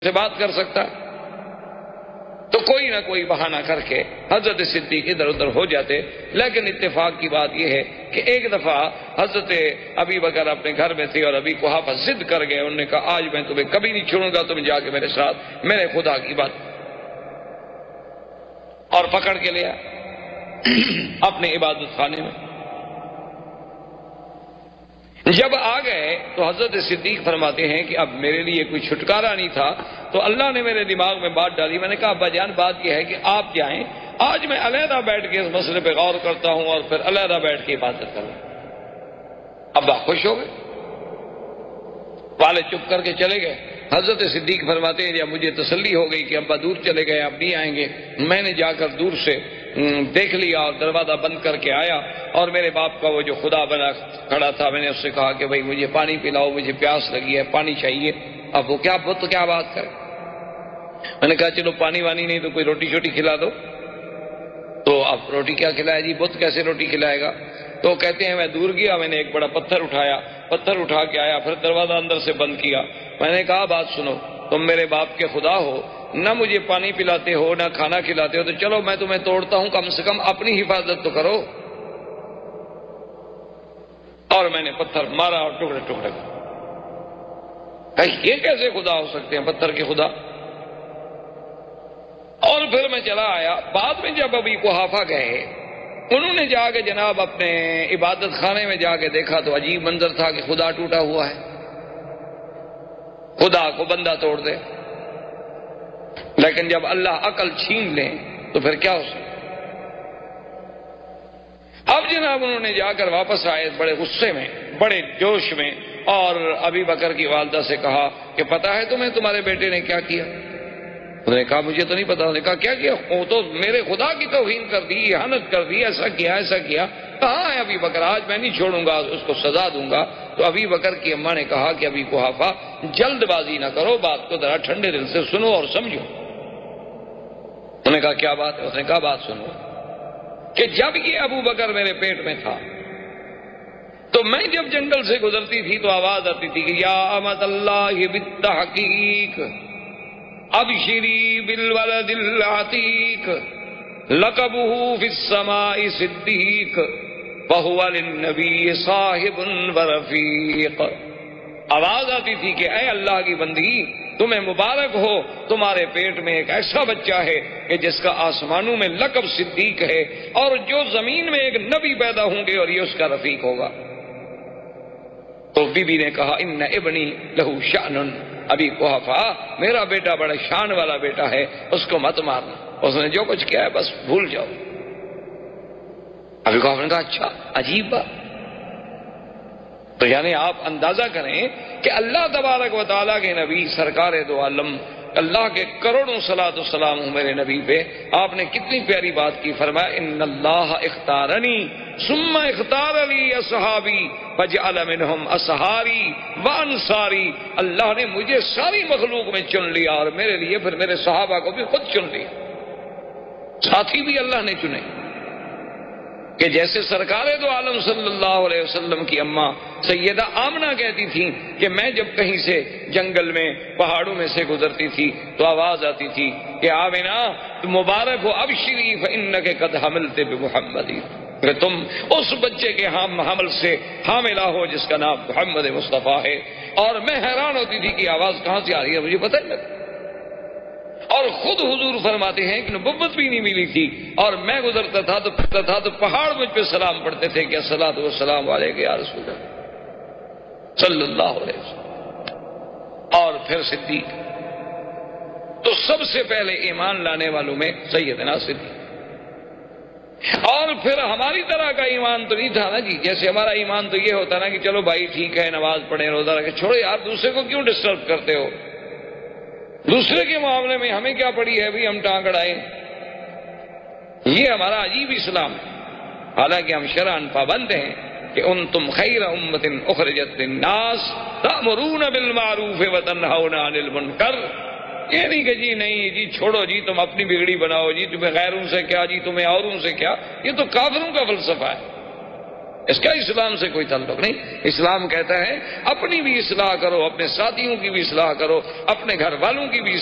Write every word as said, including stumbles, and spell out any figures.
سے بات کر سکتا؟ تو کوئی نہ کوئی بہانہ کر کے حضرت صدیق ادھر ادھر ہو جاتے. لیکن اتفاق کی بات یہ ہے کہ ایک دفعہ حضرت ابی بکر اپنے گھر میں تھے اور ابی قحافہ ضد کر گئے. انہوں نے کہا آج میں تمہیں کبھی نہیں چھوڑوں گا, تم جا کے میرے ساتھ میرے خدا کی بات, اور پکڑ کے لیا اپنے عبادت خانے میں. جب آ گئے تو حضرت صدیق فرماتے ہیں کہ اب میرے لیے کوئی چھٹکارا نہیں تھا, تو اللہ نے میرے دماغ میں بات ڈالی. میں نے کہا ابا جان بات یہ ہے کہ آپ جائیں, آج میں علیحدہ بیٹھ کے اس مسئلے پہ غور کرتا ہوں اور پھر علیحدہ بیٹھ کے عبادت کروں. ابا خوش ہو گئے, والد چپ کر کے چلے گئے. حضرت صدیق فرماتے ہیں جب مجھے تسلی ہو گئی کہ ابا دور چلے گئے, اب نہیں آئیں گے, میں نے جا کر دور سے دیکھ لیا اور دروازہ بند کر کے آیا, اور میرے باپ کا وہ جو خدا بنا کھڑا تھا, میں نے اس سے کہا کہ بھائی مجھے پانی پلاؤ, مجھے پیاس لگی ہے, پانی چاہیے. اب وہ کیا بت کیا بات کرے. میں نے کہا چلو پانی وانی نہیں تو کوئی روٹی شوٹی کھلا دو. تو اب روٹی کیا کھلائے جی, بت کیسے روٹی کھلائے گا. تو کہتے ہیں میں دور گیا, میں نے ایک بڑا پتھر اٹھایا, پتھر اٹھا کے آیا, پھر دروازہ اندر سے بند کیا. میں نے کہا بات سنو, تم میرے باپ کے خدا ہو, نہ مجھے پانی پلاتے ہو نہ کھانا کھلاتے ہو, تو چلو میں تمہیں توڑتا ہوں, کم سے کم اپنی حفاظت تو کرو. اور میں نے پتھر مارا اور ٹکڑے ٹکڑے کہا یہ کیسے خدا ہو سکتے ہیں, پتھر کے خدا. اور پھر میں چلا آیا. بعد میں جب ابی قحافہ گئے, انہوں نے جا کے جناب اپنے عبادت خانے میں جا کے دیکھا تو عجیب منظر تھا کہ خدا ٹوٹا ہوا ہے. خدا کو بندہ توڑ دے, لیکن جب اللہ عقل چھین لے تو پھر کیا ہو سکتا. اب جناب انہوں نے جا کر واپس آئے بڑے غصے میں, بڑے جوش میں, اور ابی بکر کی والدہ سے کہا کہ پتا ہے تمہیں تمہارے بیٹے نے کیا کیا. انہوں نے کہا مجھے تو نہیں پتا. انہوں نے کہا کیا کیا. وہ تو میرے خدا کی توہین کر دی, احانت کر دی, ایسا کیا ایسا کیا. کہاں ہے ابی بکر, آج میں نہیں چھوڑوں گا, اس کو سزا دوں گا. تو ابی بکر کی اماں نے کہا کہ ابی قحافہ جلد بازی نہ کرو, بات کو ذرا ٹھنڈے دل سے سنو اور سمجھو. انہوں نے کہا کیا بات ہے. اس نے کہا بات سنو کہ جب یہ ابو بکر میرے پیٹ میں تھا تو میں جب جنگل سے گزرتی تھی تو آواز آتی تھی کہ یا امت اللہ بالتحقیق ابشری بالولد العتیق لقبہ فی السماء صدیق وہو للنبی صاحب ورفیق. آواز آتی تھی کہ اے اللہ کی بندی, تمہیں مبارک ہو, تمہارے پیٹ میں ایک ایسا بچہ ہے کہ جس کا آسمانوں میں لقب صدیق ہے, اور جو زمین میں ایک نبی پیدا ہوں گے اور یہ اس کا رفیق ہوگا. تو بی بی نے کہا ان ابنی لہو شأن, ابی قحافہ میرا بیٹا بڑا شان والا بیٹا ہے, اس کو مت مارنا, اس نے جو کچھ کیا ہے بس بھول جاؤ. ابی قحافہ نے کہا اچھا عجیب بات. تو یعنی آپ اندازہ کریں کہ اللہ تبارک و تعالیٰ کے نبی سرکار دو عالم, اللہ کے کروڑوں صلاۃ و سلام ہوں میرے نبی پہ, آپ نے کتنی پیاری بات کی. فرمایا ان اللہ اختارنی ثم اختار لی اصحابی فجعل منہم اصحاری وانصاری. اللہ نے مجھے ساری مخلوق میں چن لیا اور میرے لیے پھر میرے صحابہ کو بھی خود چن لیا, ساتھی بھی اللہ نے چنے. کہ جیسے سرکار دو عالم صلی اللہ علیہ وسلم کی اماں سیدہ آمنہ کہتی تھیں کہ میں جب کہیں سے جنگل میں پہاڑوں میں سے گزرتی تھی تو آواز آتی تھی کہ آمنہ مبارک ہو ابشری فانک قد حملت بمحمد, کہ تم اس بچے کے حمل سے حاملہ ہو جس کا نام محمد مصطفیٰ ہے. اور میں حیران ہوتی تھی کہ آواز کہاں سے آ رہی ہے, مجھے پتہ نہیں لگتا. اور خود حضور فرماتے ہیں کہ نبوت بھی نہیں ملی تھی, اور میں گزرتا تھا تو پڑھتا تھا تو پہاڑ مجھ پہ سلام پڑھتے تھے کہ الصلاۃ والسلام علیک یا رسول اللہ صلی اللہ علیہ وسلم. اور پھر صدیق, تو سب سے پہلے ایمان لانے والوں میں سیدنا صدیق. اور پھر ہماری طرح کا ایمان تو نہیں تھا نا جی, جیسے ہمارا ایمان تو یہ ہوتا نا کہ چلو بھائی ٹھیک ہے نماز پڑھیں روزہ رکھیں, چھوڑو یار دوسرے کو کیوں ڈسٹرب کرتے ہو, دوسرے کے معاملے میں ہمیں کیا پڑی ہے بھی ہم ٹانگ اڑائیں. یہ ہمارا عجیب اسلام ہے. حالانکہ ہم شرعاً پابند ہیں کہ انتم خیر امت اخرجت للناس تأمرون بالمعروف وتنہون عن المنکر. یہ نہیں کہ جی نہیں جی چھوڑو جی تم اپنی بگڑی بناؤ جی, تمہیں غیروں سے کیا جی, تمہیں اوروں سے کیا. یہ تو کافروں کا فلسفہ ہے. اس کا اسلام سے کوئی تعلق نہیں. اسلام کہتا ہے اپنی بھی اصلاح کرو، اپنے ساتھیوں کی بھی اصلاح کرو، اپنے گھر والوں کی بھی